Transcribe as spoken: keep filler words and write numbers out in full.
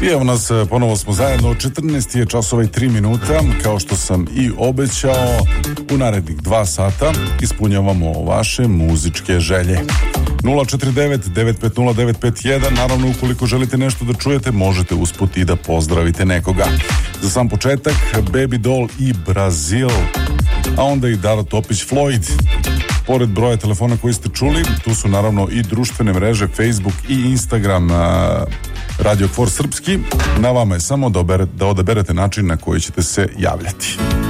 I evo nas, ponovo smo zajedno, četrnaest je časova i tri minuta, kao što sam i obećao, u narednih dva sata ispunjavamo vaše muzičke želje. nula četiri devet devet pet nula devet pet jedan, naravno ukoliko želite nešto da čujete, možete usput i da pozdravite nekoga. Za sam početak, Baby Doll i Brazil, a onda i Dara Topić Floyd. Pored broja telefona koji ste čuli, tu su naravno i društvene mreže Facebook i Instagram Radio Kvor Srpski. Na vama je samo da, obere, da odaberete način na koji ćete se javljati.